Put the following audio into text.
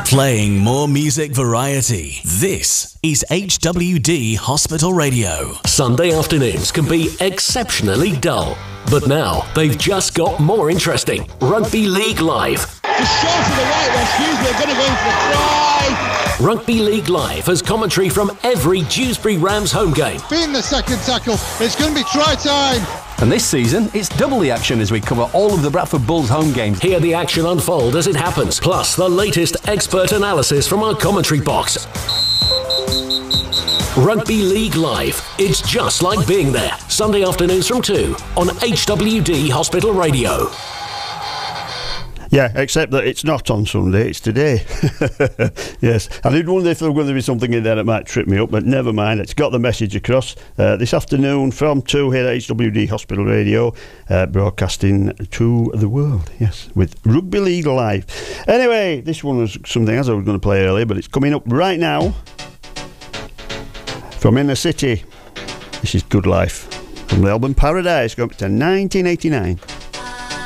Playing more music variety. This is HWD Hospital Radio. Sunday afternoons can be exceptionally dull, but now they've just got more interesting. Rugby League Live. Just short of the right one, excuse me, they're going to go in for a try. Rugby League Live has commentary from every Dewsbury Rams home game. Being the second tackle, it's going to be try time. And this season, it's double the action as we cover all of the Bradford Bulls home games. Hear the action unfold as it happens, plus the latest expert analysis from our commentary box. Rugby League Live. It's just like being there. Sunday afternoons from 2 on HWD Hospital Radio. Yeah, except that it's not on Sunday, it's today. Yes, I did wonder if there was going to be something in there that might trip me up, but never mind, it's got the message across. This afternoon from 2 here at HWD Hospital Radio, broadcasting to the world, yes, with Rugby League Live. Anyway, this one was something else I was going to play earlier, but it's coming up right now from Inner City. This is Good Life from the album Paradise, going up to 1989.